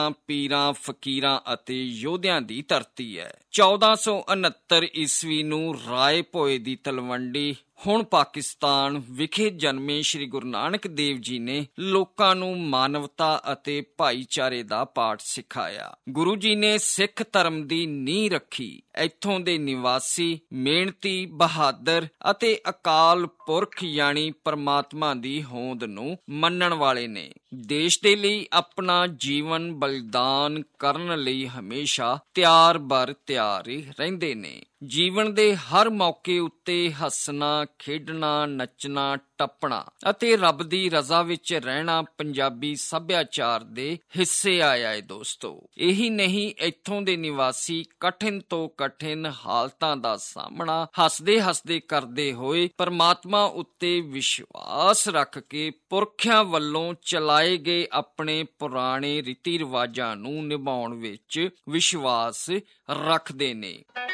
ਪੀਰਾਂ, ਫਕੀਰਾਂ ਅਤੇ ਯੋਧਿਆਂ ਦੀ ਧਰਤੀ ਹੈ। 1469 ਈਸਵੀ ਨੂੰ ਰਾਏ ਭੋਏ ਦੀ ਤਲਵੰਡੀ, ਹੁਣ ਪਾਕਿਸਤਾਨ ਵਿਖੇ ਜਨਮੇ ਸ੍ਰੀ ਗੁਰੂ ਨਾਨਕ ਦੇਵ ਜੀ ਨੇ ਲੋਕਾਂ ਨੂੰ ਮਾਨਵਤਾ ਅਤੇ ਭਾਈਚਾਰੇ ਦਾ ਪਾਠ ਸਿਖਾਇਆ। ਗੁਰੂ ਜੀ ਨੇ ਸਿੱਖ ਧਰਮ ਦੀ ਨੀਂਹ ਰੱਖੀ। ਇੱਥੋਂ ਦੇ ਨਿਵਾਸੀ ਮਿਹਨਤੀ, ਬਹਾਦਰ ਅਤੇ ਅਕਾਲ ਪੁਰਖ ਯਾਨੀ ਪਰਮਾਤਮਾ ਦੀ ਹੋਂਦ ਨੂੰ ਮੰਨਣ ਵਾਲੇ ਨੇ। ਦੇਸ਼ ਦੇ ਲਈ ਆਪਣਾ ਜੀਵਨ ਬਲਿਦਾਨ ਕਰਨ ਲਈ ਹਮੇਸ਼ਾ ਤਿਆਰ ਬਰ ਤਿਆਰ ਰਹਿੰਦੇ ਨੇ। ਜੀਵਨ ਦੇ ਹਰ ਮੌਕੇ ਉੱਤੇ ਹੱਸਣਾ, ਖੇਡਣਾ, ਨੱਚਣਾ, ਟੱਪਣਾ ਅਤੇ ਰੱਬ ਦੀ ਰਜ਼ਾ ਵਿੱਚ ਰਹਿਣਾ ਪੰਜਾਬੀ ਸੱਭਿਆਚਾਰ ਦੇ ਹਿੱਸੇ ਆਇਆ ਹੈ। ਦੋਸਤੋ, ਇਹੀ ਨਹੀਂ, ਇੱਥੋਂ ਦੇ ਨਿਵਾਸੀ ਕਠਿਨ ਤੋਂ ਕਠਿਨ ਹਾਲਤਾਂ ਦਾ ਸਾਹਮਣਾ ਹੱਸਦੇ ਹੱਸਦੇ ਕਰਦੇ ਹੋਏ ਪਰਮਾਤਮਾ ਉੱਤੇ ਵਿਸ਼ਵਾਸ ਰੱਖ ਕੇ ਪੁਰਖਿਆਂ ਵੱਲੋਂ ਚਲਾਏ ਗਏ ਆਪਣੇ ਪੁਰਾਣੇ ਰੀਤੀ ਰਿਵਾਜਾਂ ਨੂੰ ਨਿਭਾਉਣ ਵਿੱਚ ਵਿਸ਼ਵਾਸ ਰੱਖਦੇ ਨੇ।